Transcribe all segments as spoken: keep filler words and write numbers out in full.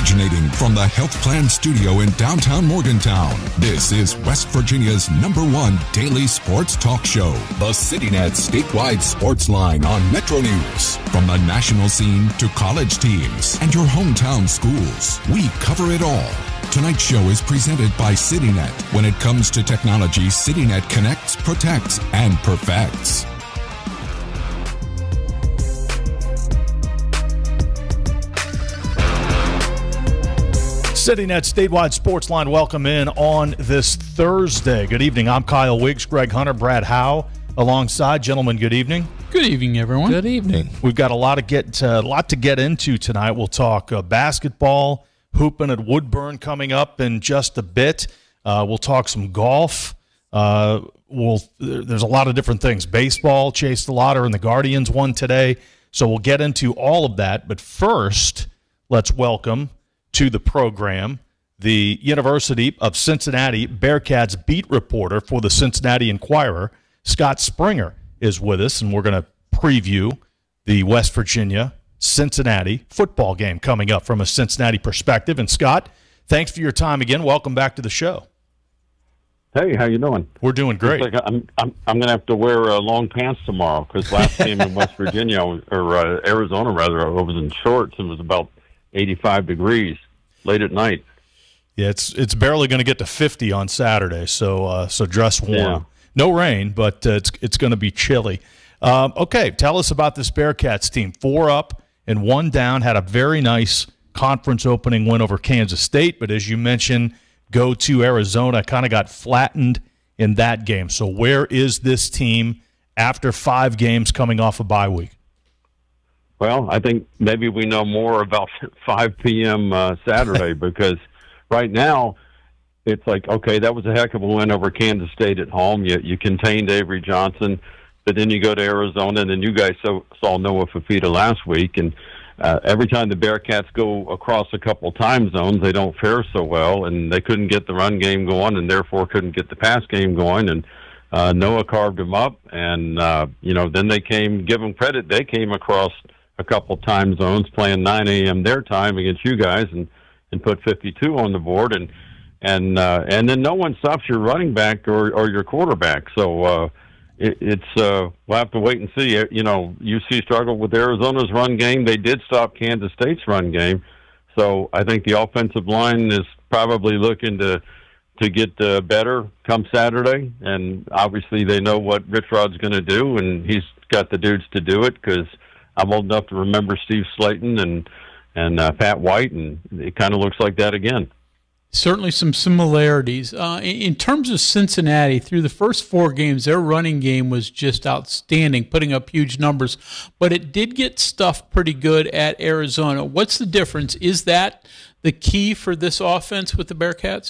Originating from the Health Plan Studio in downtown Morgantown, this is West Virginia's number one daily sports talk show, the CityNet Statewide Sports Line on Metro News. From the national scene to college teams and your hometown schools, we cover it all. Tonight's show is presented by CityNet. When it comes to technology, CityNet connects, protects, and perfects. CityNet Statewide Sports Line, welcome in on this Thursday. Good evening. I'm Kyle Wiggs, Greg Hunter, Brad Howe, alongside. Gentlemen, good evening. Good evening, everyone. Good evening. We've got a lot to get uh, a lot to get into tonight. We'll talk uh, basketball, hooping at Woodburn coming up in just a bit. Uh, we'll talk some golf. Uh, we'll there's a lot of different things. Baseball, Chase the Lotter and the Guardians won today. So we'll get into all of that. But first, let's welcome to the program the University of Cincinnati Bearcats beat reporter for the Cincinnati Enquirer, Scott Springer, is with us, and we're going to preview the West Virginia Cincinnati football game coming up from a Cincinnati perspective. And Scott, thanks for your time again. Welcome back to the show. Hey, how you doing? We're doing great. Like I'm I'm I'm going to have to wear uh, long pants tomorrow because last game in West Virginia or uh, Arizona rather, I was in shorts and it was about eighty-five degrees late at night. Yeah, it's it's barely going to get to fifty on Saturday, so uh, so dress warm. Yeah. No rain, but uh, it's it's going to be chilly. Um, okay, tell us about this Bearcats team. Four up and one down. Had a very nice conference opening win over Kansas State, but as you mentioned, go to Arizona, kind of got flattened in that game. So where is this team after five games coming off a bye week? Well, I think maybe we know more about five p.m. Uh, Saturday because right now it's like, okay, that was a heck of a win over Kansas State at home. You, you contained Avery Johnson, but then you go to Arizona, and then you guys so, saw Noah Fifita last week. And uh, every time the Bearcats go across a couple time zones, they don't fare so well, and they couldn't get the run game going and therefore couldn't get the pass game going. And uh, Noah carved them up, and, uh, you know, then they came, give them credit, they came across a couple time zones playing nine a.m. their time against you guys and, and put fifty-two on the board. And and uh, and then no one stops your running back or, or your quarterback. So uh, it, it's uh, we'll have to wait and see. You know, U C struggled with Arizona's run game. They did stop Kansas State's run game. So I think the offensive line is probably looking to to get uh, better come Saturday. And obviously they know what Rich Rod's going to do, and he's got the dudes to do it because I'm old enough to remember Steve Slayton and and uh, Pat White, and it kind of looks like that again. Certainly some similarities. Uh, in, in terms of Cincinnati, through the first four games, their running game was just outstanding, putting up huge numbers. But it did get stuffed pretty good at Arizona. What's the difference? Is that the key for this offense with the Bearcats?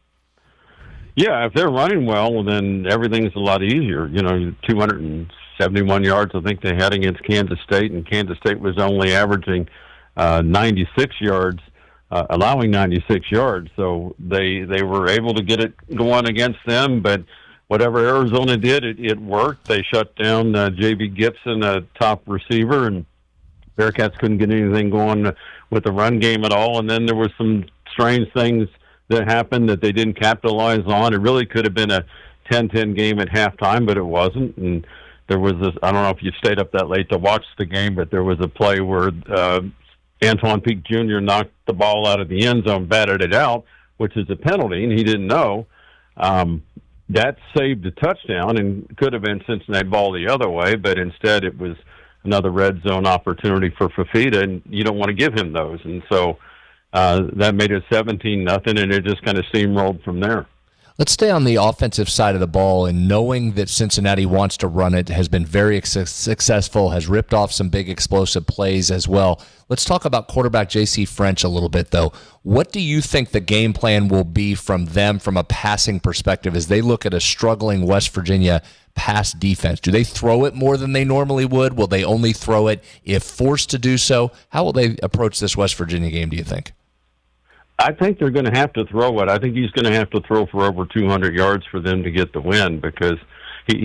Yeah, if they're running well, then everything's a lot easier. You know, two hundred seventy-one yards I think they had against Kansas State, and Kansas State was only averaging uh, ninety-six yards, uh, allowing ninety-six yards. So they they were able to get it going against them, but whatever Arizona did, it, it worked. They shut down uh, J B Gibson, a top receiver, and Bearcats couldn't get anything going with the run game at all. And then there were some strange things that happened that they didn't capitalize on. It really could have been a ten ten game at halftime, but it wasn't. And there was this, I don't know if you stayed up that late to watch the game, but there was a play where uh, Antoine Peak Junior knocked the ball out of the end zone, batted it out, which is a penalty, and he didn't know. Um, that saved a touchdown and could have been Cincinnati ball the other way, but instead it was another red zone opportunity for Fifita, and you don't want to give him those. And so uh, that made it seventeen nothing, and it just kind of steamrolled from there. Let's stay on the offensive side of the ball, and knowing that Cincinnati wants to run it, has been very successful, has ripped off some big explosive plays as well. Let's talk about quarterback J C French a little bit, though. What do you think the game plan will be from them from a passing perspective as they look at a struggling West Virginia pass defense? Do they throw it more than they normally would? Will they only throw it if forced to do so? How will they approach this West Virginia game, do you think? I think they're going to have to throw it. I think he's going to have to throw for over two hundred yards for them to get the win because he, he's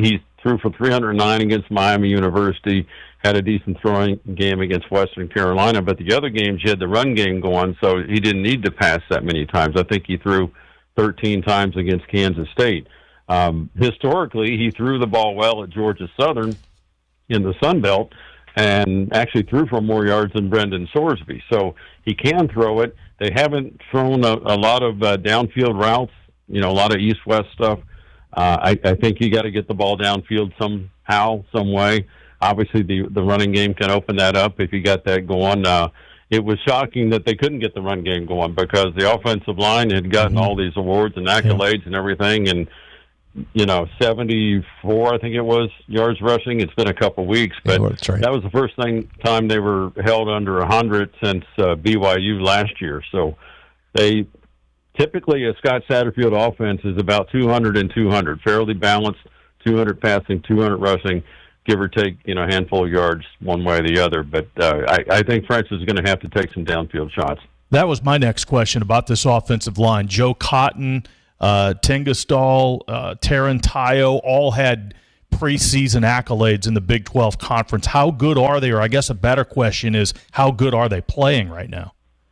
threw for three hundred nine against Miami University, had a decent throwing game against Western Carolina, but the other games you had the run game going, so he didn't need to pass that many times. I think he threw thirteen times against Kansas State. Um, historically, he threw the ball well at Georgia Southern in the Sun Belt and actually threw for more yards than Brendan Sorsby. So he can throw it. They haven't thrown a, a lot of uh, downfield routes, you know, a lot of east-west stuff. Uh, I, I think you got to get the ball downfield somehow, some way. Obviously, the, the running game can open that up if you got that going. Uh, it was shocking that they couldn't get the run game going because the offensive line had gotten mm-hmm. all these awards and accolades yeah. and everything, and you know, seventy-four, I think it was, yards rushing. It's been a couple weeks, but yeah, that's right. That was the first thing time they were held under one hundred since uh, B Y U last year. So they typically, a Scott Satterfield offense is about two hundred and two hundred, fairly balanced, two hundred passing, two hundred rushing, give or take, you know, a handful of yards one way or the other. But uh, I, I think French is going to have to take some downfield shots. That was my next question about this offensive line. Joe Cotton, Uh, Tengestal, uh, Tarantayo all had preseason accolades in the Big twelve Conference. How good are they? Or I guess a better question is, how good are they playing right now?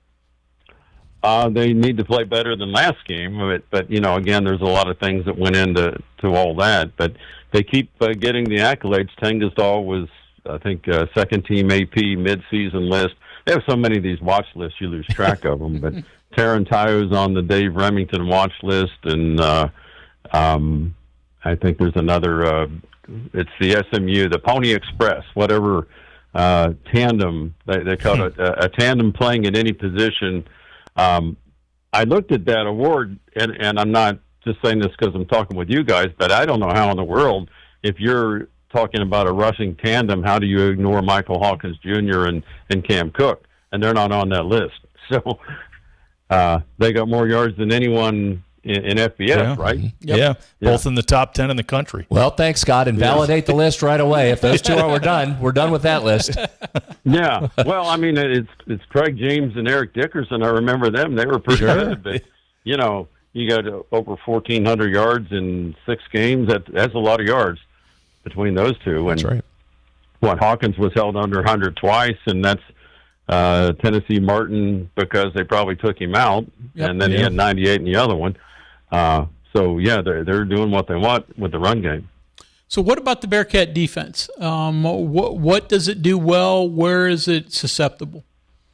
Uh, they need to play better than last game, but, but you know, again, there's a lot of things that went into to all that. But they keep uh, getting the accolades. Tengestal was, I think, uh, second-team A P mid-season list. They have so many of these watch lists, you lose track of them. But Tarantayo's on the Dave Remington watch list, and uh, um, I think there's another. Uh, it's the S M U, the Pony Express, whatever uh, tandem they, they call it, a, a tandem playing at any position. Um, I looked at that award, and, and I'm not just saying this because I'm talking with you guys, but I don't know how in the world, if you're talking about a rushing tandem, how do you ignore Michael Hawkins Junior and, and Cam Cook? And they're not on that list. So uh, they got more yards than anyone in, in F B S, yeah. right? Yep. Yeah, both yeah. in the top ten in the country. Well, thanks, Scott, and validate the list right away. If those two are, we're done. We're done with that list. Yeah. Well, I mean, it's it's Craig James and Eric Dickerson. I remember them. They were pretty sure. good. But, you know, you got over fourteen hundred yards in six games. That, that's a lot of yards between those two. That's and right. What, Hawkins was held under one hundred twice, and that's uh, Tennessee Martin because they probably took him out, yep. and then yeah. he had ninety-eight in the other one. Uh, so, yeah, they're, they're doing what they want with the run game. So what about the Bearcat defense? Um, what, what does it do well? Where is it susceptible?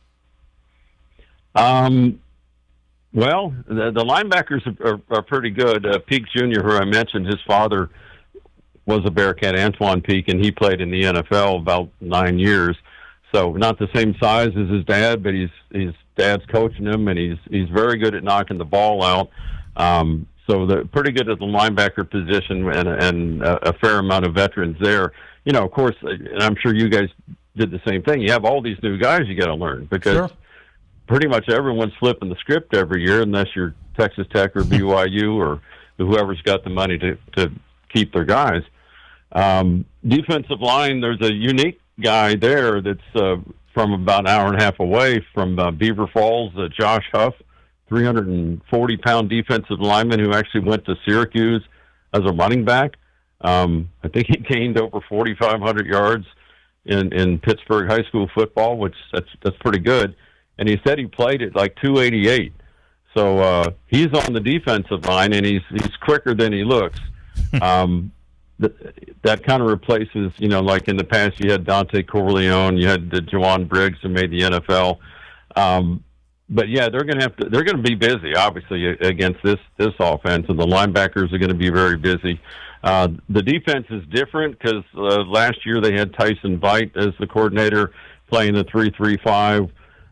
Um, well, the, the linebackers are, are, are pretty good. Uh, Peak Junior, who I mentioned, his father was a Bearcat, Antoine Peak, and he played in the N F L about nine years. So not the same size as his dad, but he's his dad's coaching him, and he's he's very good at knocking the ball out. Um, so they're pretty good at the linebacker position, and, and a, a fair amount of veterans there. You know, of course, and I'm sure you guys did the same thing. You have all these new guys you got to learn because sure. pretty much everyone's flipping the script every year, unless you're Texas Tech or B Y U or whoever's got the money to, to keep their guys. Um, defensive line, there's a unique guy there that's uh, from about an hour and a half away from uh, Beaver Falls, uh, Josh Huff, three hundred forty pound defensive lineman who actually went to Syracuse as a running back. Um, I think he gained over forty-five hundred yards in, in Pittsburgh high school football, which that's that's pretty good. And he said he played at like two eighty-eight. So uh, he's on the defensive line, and he's he's quicker than he looks. Um, th- that kind of replaces, you know, like in the past you had Dante Corleone, you had the Juwan Briggs who made the N F L. Um, But yeah, they're going to have to. They're going to be busy, obviously, against this this offense, and the linebackers are going to be very busy. Uh, the defense is different because uh, last year they had Tyson Veit as the coordinator, playing the three three five,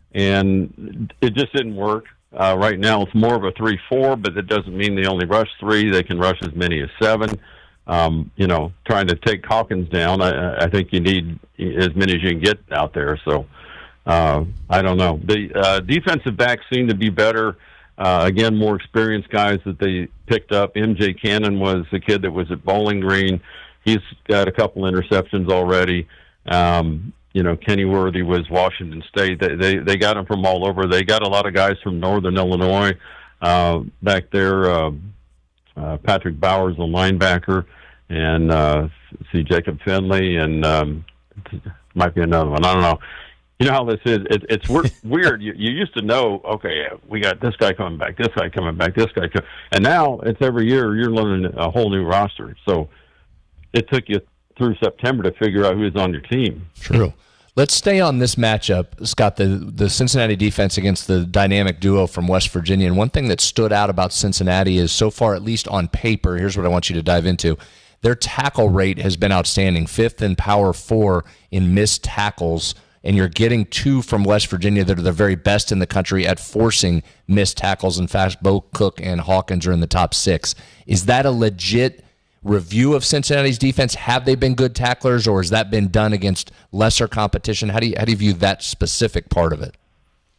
and it just didn't work. Uh, right now, it's more of a three four, but that doesn't mean they only rush three. They can rush as many as seven. Um, you know, trying to take Hawkins down, I, I think you need as many as you can get out there. So. Uh, I don't know. The uh, defensive backs seem to be better. Uh, again, more experienced guys that they picked up. M J Cannon was the kid that was at Bowling Green. He's got a couple interceptions already. Um, you know, Kenny Worthy was Washington State. They, they they got them from all over. They got a lot of guys from Northern Illinois uh, back there. Uh, uh, Patrick Bowers, a linebacker. and uh, see Jacob Finley, and um, might be another one. I don't know. You know how this is. It, it's weird. You, you used to know, okay, we got this guy coming back, this guy coming back, this guy coming, and now it's every year you're learning a whole new roster. So it took you through September to figure out who's on your team. True. Let's stay on this matchup, Scott, the, the Cincinnati defense against the dynamic duo from West Virginia. And one thing that stood out about Cincinnati is so far, at least on paper, here's what I want you to dive into. Their tackle rate has been outstanding, fifth in Power Four in missed tackles, and you're getting two from West Virginia that are the very best in the country at forcing missed tackles. In fact, Bo Cook and Hawkins are in the top six. Is that a legit review of Cincinnati's defense? Have they been good tacklers, or has that been done against lesser competition? How do you how do you view that specific part of it?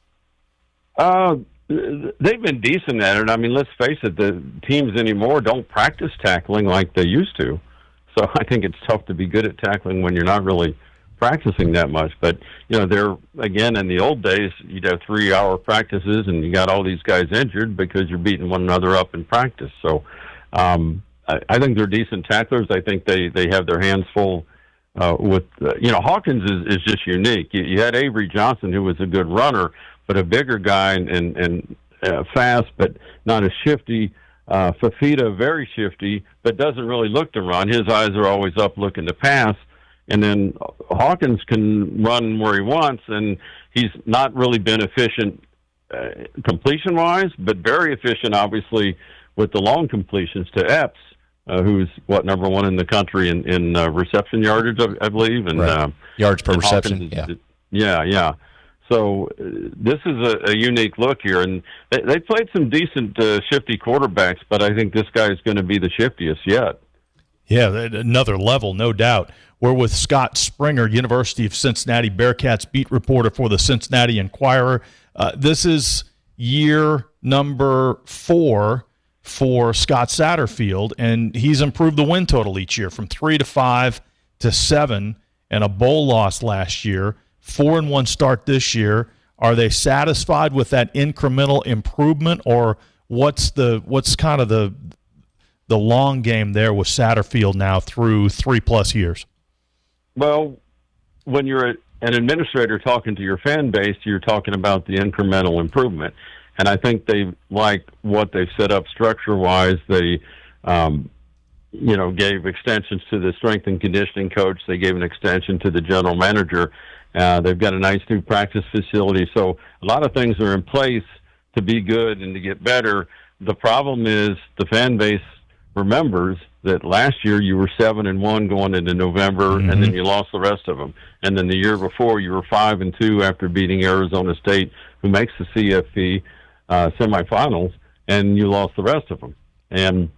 Uh, they've been decent at it. I mean, let's face it, the teams anymore don't practice tackling like they used to. So I think it's tough to be good at tackling when you're not really practicing that much. But, you know, they're, again, in the old days, you'd have three-hour practices, and you got all these guys injured because you're beating one another up in practice. So, um I think they're decent tacklers. I think they, they have their hands full uh, with, uh, you know, Hawkins is, is just unique. You, you had Avery Johnson, who was a good runner, but a bigger guy and, and, and uh, fast, but not as shifty. Uh, Fafita, very shifty, but doesn't really look to run. His eyes are always up looking to pass. And then Hawkins can run where he wants, and he's not really been efficient uh, completion-wise, but very efficient, obviously, with the long completions to Epps. Uh, who's what number one in the country in, in uh, reception yardage, I, I believe, and right. uh, yards per and reception. Is, yeah, yeah, yeah. So uh, this is a, a unique look here, and they, they played some decent uh, shifty quarterbacks, but I think this guy is going to be the shiftiest yet. Yeah, another level, no doubt. We're with Scott Springer, University of Cincinnati Bearcats beat reporter for the Cincinnati Enquirer. Uh, this is year number four for Scott Satterfield, and he's improved the win total each year from three to five to seven, and a bowl loss last year. Four and one start this year. Are they satisfied with that incremental improvement, or what's the what's kind of the the long game there with Satterfield now through three plus years? Well, when you're an administrator talking to your fan base, you're talking about the incremental improvement. And I think they like what they've set up structure-wise. They, um, you know, gave extensions to the strength and conditioning coach. They gave an extension to the general manager. Uh, they've got a nice new practice facility. So a lot of things are in place to be good and to get better. The problem is the fan base remembers that last year you were seven and one going into November, mm-hmm. and then you lost the rest of them. And then the year before you were five and two after beating Arizona State, who makes the C F P. Uh, semifinals, and you lost the rest of them. And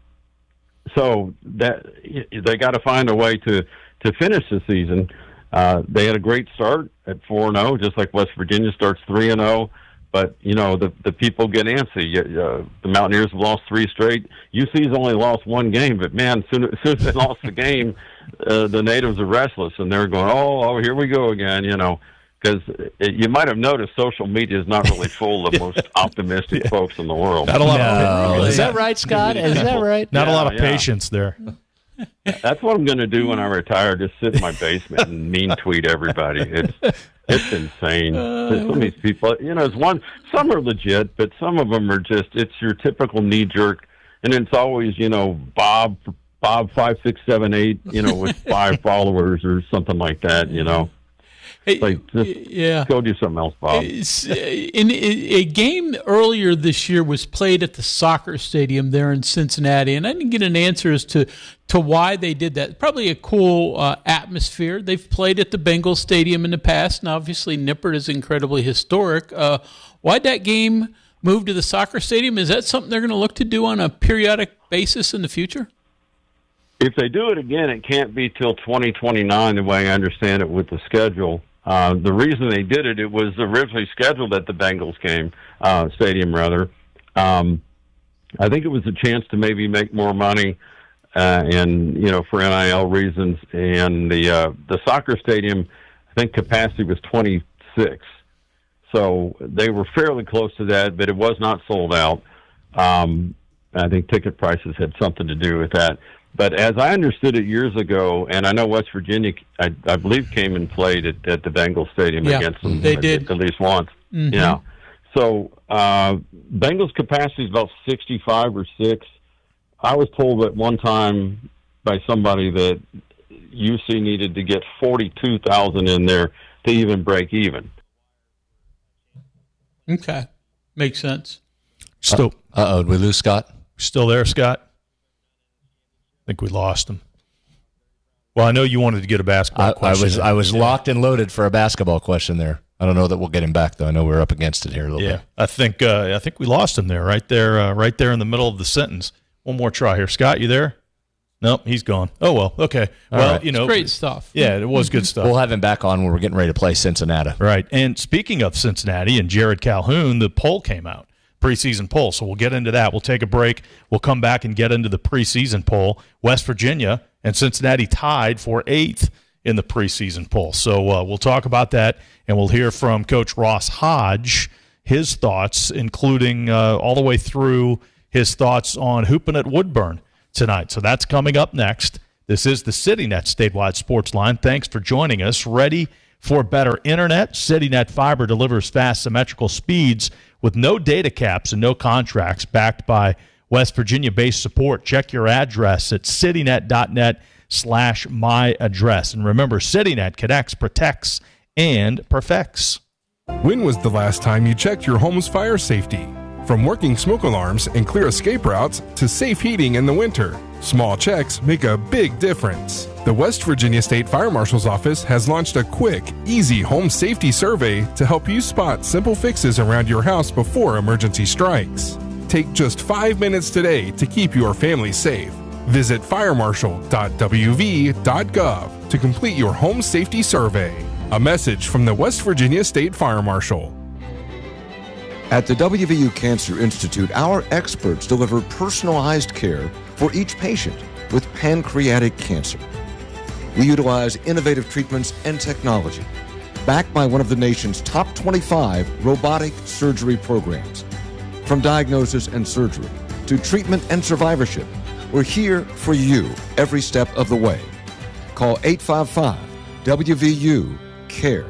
so that they got to find a way to, to finish the season. Uh, they had a great start at four and oh, just like West Virginia starts three and oh. But, you know, the the people get antsy. Uh, the Mountaineers have lost three straight. U C's only lost one game, but, man, as soon as, soon as they lost the game, uh, the natives are restless, and they're going, oh, oh, here we go again, you know. Because you might have noticed social media is not really full of the most optimistic yeah. folks in the world. Not a lot no. of Is that right, Scott? Is that right? Not yeah, a lot of yeah. patience there. That's what I'm going to do when I retire, just sit in my basement and mean tweet everybody. It's it's insane. Uh, some of these people, you know, it's one, some are legit, but some of them are just, it's your typical knee-jerk, and it's always, you know, Bob, Bob five six seven eight, you know, with five followers or something like that, you know. Hey, like, just yeah. go do something else, Bob. In a game earlier this year was played at the soccer stadium there in Cincinnati, and I didn't get an answer as to, to why they did that. Probably a cool uh, atmosphere. They've played at the Bengals Stadium in the past, and obviously Nippert is incredibly historic. Uh, why'd that game move to the soccer stadium? Is that something they're going to look to do on a periodic basis in the future? If they do it again, it can't be till twenty twenty-nine, the way I understand it with the schedule. Uh, the reason they did it, it was originally scheduled at the Bengals game, uh, stadium rather. Um, I think it was a chance to maybe make more money, uh, and, you know, for N I L reasons. And the, uh, the soccer stadium, I think capacity was twenty-six. So they were fairly close to that, but it was not sold out. Um, I think ticket prices had something to do with that. But as I understood it years ago, and I know West Virginia, I, I believe, came and played at, at the Bengals Stadium yeah, against them. They at, did. at least once. Mm-hmm. Yeah. So uh, Bengals capacity is about sixty-five or six. I was told at one time by somebody that U C needed to get forty-two thousand in there to even break even. Okay. Makes sense. Still, Uh oh, did we lose Scott? still there, Scott? I think we lost him. Well, I know you wanted to get a basketball I, I question. was I was Yeah. locked and loaded for a basketball question there. I don't know that we'll get him back though. I know we're up against it here a little Yeah, bit. I think uh, I think we lost him there, right there, uh, right there in the middle of the sentence. One more try here, Scott. You there? Nope, he's gone. Oh well, okay. All well, right. you know, It's great stuff. Yeah, it was good stuff. We'll have him back on when we're getting ready to play Cincinnati. Right. And speaking of Cincinnati and Jared Calhoun, the poll came out, preseason poll. So we'll get into that. We'll take a break. We'll come back and get into the preseason poll. West Virginia and Cincinnati tied for eighth in the preseason poll. So uh, we'll talk about that, and we'll hear from Coach Ross Hodge, his thoughts, including uh, all the way through his thoughts on hooping at Woodburn tonight. So that's coming up next. This is the CityNet Statewide Sports Line. Thanks for joining us. Ready for better internet? CityNet Fiber delivers fast, symmetrical speeds with no data caps and no contracts, backed by West Virginia-based support. Check your address at citynet.net slash my address. And remember, CityNet connects, protects, and perfects. When was the last time you checked your home's fire safety? From working smoke alarms and clear escape routes to safe heating in the winter, small checks make a big difference. The West Virginia State Fire Marshal's Office has launched a quick, easy home safety survey to help you spot simple fixes around your house before emergency strikes. Take just five minutes today to keep your family safe. Visit fire marshal dot w v dot gov to complete your home safety survey. A message from the West Virginia State Fire Marshal. At the W V U Cancer Institute, our experts deliver personalized care for each patient with pancreatic cancer. We utilize innovative treatments and technology, backed by one of the nation's top twenty-five robotic surgery programs. From diagnosis and surgery to treatment and survivorship, we're here for you every step of the way. Call eight five five W V U CARE.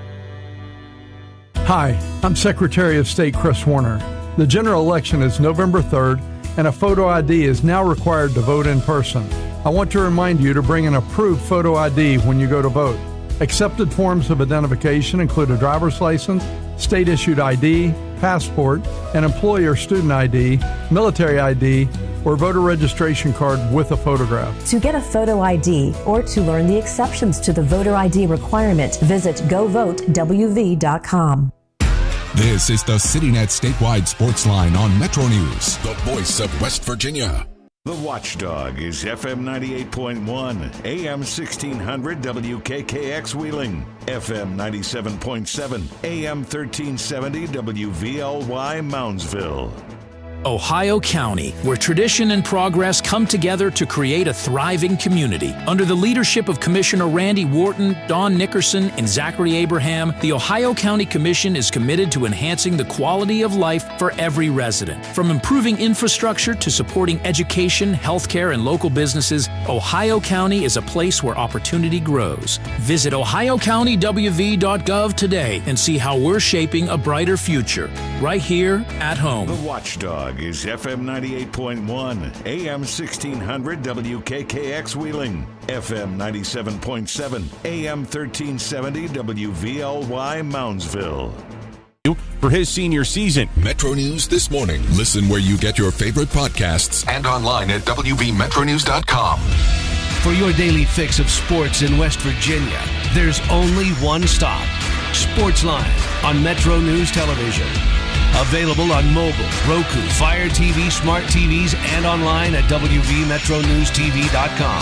Hi, I'm Secretary of State Chris Warner. The general election is November third, and a photo I D is now required to vote in person. I want to remind you to bring an approved photo I D when you go to vote. Accepted forms of identification include a driver's license, state-issued I D, passport, an employee or student I D, military I D, or voter registration card with a photograph. To get a photo I D or to learn the exceptions to the voter I D requirement, visit go vote w v dot com. This is the CityNet Statewide Sports Line on Metro News, the voice of West Virginia. The Watchdog is F M ninety-eight point one, A M sixteen hundred W K K X Wheeling, F M ninety-seven point seven, A M thirteen seventy W V L Y Moundsville. Ohio County, where tradition and progress come together to create a thriving community. Under the leadership of Commissioner Randy Wharton, Don Nickerson, and Zachary Abraham, the Ohio County Commission is committed to enhancing the quality of life for every resident. From improving infrastructure to supporting education, healthcare, and local businesses, Ohio County is a place where opportunity grows. Visit ohio county w v dot gov today and see how we're shaping a brighter future, right here at home. The Watchdog is F M ninety-eight point one, A M sixteen hundred W K K X Wheeling, F M ninety-seven point seven, A M thirteen seventy W V L Y Moundsville. For his senior season. Metro News This Morning. Listen where you get your favorite podcasts and online at w v metro news dot com. For your daily fix of sports in West Virginia, there's only one stop. Sportsline on Metro News Television. Available on mobile, Roku, Fire T V, smart T Vs, and online at w v metro news t v dot com.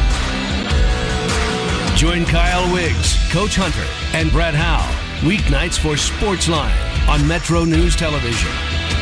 Join Kyle Wiggs, Coach Hunter, and Brett Howe weeknights for Sportsline on Metro News Television.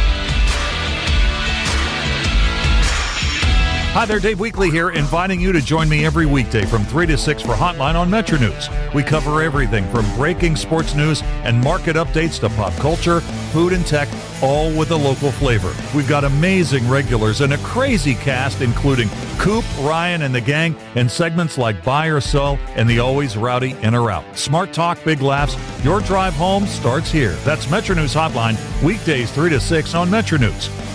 Hi there, Dave Weekley here, inviting you to join me every weekday from three to six for Hotline on Metro News. We cover everything from breaking sports news and market updates to pop culture, food and tech, all with a local flavor. We've got amazing regulars and a crazy cast, including Coop, Ryan, and the gang, and segments like Buy or Sell and the always rowdy In or Out. Smart talk, big laughs. Your drive home starts here. That's Metro News Hotline, weekdays three to six on Metro News.